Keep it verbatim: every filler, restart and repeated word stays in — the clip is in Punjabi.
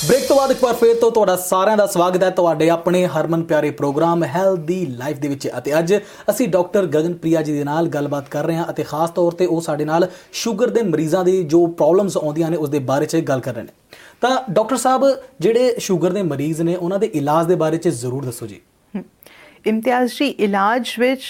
ਬ੍ਰੇਕ ਤੋਂ ਬਾਅਦ ਇੱਕ ਵਾਰ ਫਿਰ ਤੋਂ ਤੁਹਾਡਾ ਸਾਰਿਆਂ ਦਾ ਸਵਾਗਤ ਹੈ ਤੁਹਾਡੇ ਆਪਣੇ ਹਰਮਨ ਪਿਆਰੇ ਪ੍ਰੋਗਰਾਮ ਹੈਲਦੀ ਲਾਈਫ ਦੇ ਵਿੱਚ। ਅਤੇ ਅੱਜ ਅਸੀਂ ਡਾਕਟਰ ਗਗਨਪ੍ਰਿਆ ਜੀ ਦੇ ਨਾਲ ਗੱਲਬਾਤ ਕਰ ਰਹੇ ਹਾਂ ਅਤੇ ਖਾਸ ਤੌਰ ਤੇ ਉਹ ਸਾਡੇ ਨਾਲ ਸ਼ੂਗਰ ਦੇ ਮਰੀਜ਼ਾਂ ਦੀ ਜੋ ਪ੍ਰੋਬਲਮਸ ਆਉਂਦੀਆਂ ਨੇ ਉਸ ਦੇ ਬਾਰੇ 'ਚ ਗੱਲ ਕਰ ਰਹੇ ਨੇ। ਤਾਂ ਡਾਕਟਰ ਸਾਹਿਬ, ਜਿਹੜੇ ਸ਼ੂਗਰ ਦੇ ਮਰੀਜ਼ ਨੇ ਉਹਨਾਂ ਦੇ ਇਲਾਜ ਦੇ ਬਾਰੇ 'ਚ ਜ਼ਰੂਰ ਦੱਸੋ ਜੀ। ਇਮਤਿਆਜ਼ ਜੀ, ਇਲਾਜ ਵਿੱਚ